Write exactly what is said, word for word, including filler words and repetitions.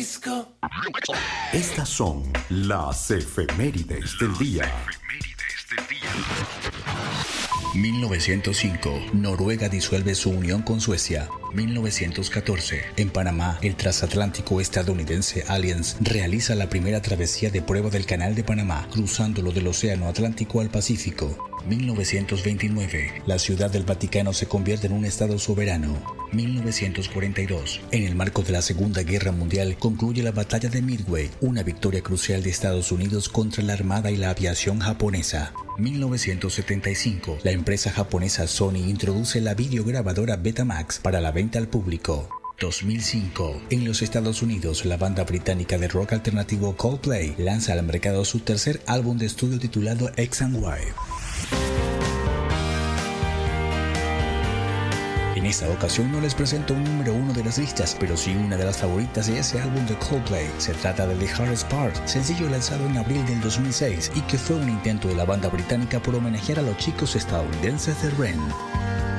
disco. Estas son las efemérides del día. mil novecientos cinco. Noruega disuelve su unión con Suecia. mil novecientos catorce. En Panamá, el transatlántico estadounidense Alliance realiza la primera travesía de prueba del Canal de Panamá, cruzándolo del Océano Atlántico al Pacífico. mil novecientos veintinueve. La Ciudad del Vaticano se convierte en un estado soberano. mil novecientos cuarenta y dos. En el marco de la Segunda Guerra Mundial concluye la Batalla de Midway, una victoria crucial de Estados Unidos contra la Armada y la aviación japonesa. mil novecientos setenta y cinco. La empresa japonesa Sony introduce la videograbadora Betamax para la venta al público. dos mil cinco. En los Estados Unidos, la banda británica de rock alternativo Coldplay lanza al mercado su tercer álbum de estudio titulado X and Y. En esta ocasión no les presento un número uno de las listas, pero sí una de las favoritas de ese álbum de Coldplay. Se trata de The Hardest Part, sencillo lanzado en abril del dos mil seis y que fue un intento de la banda británica por homenajear a los chicos estadounidenses de R E M.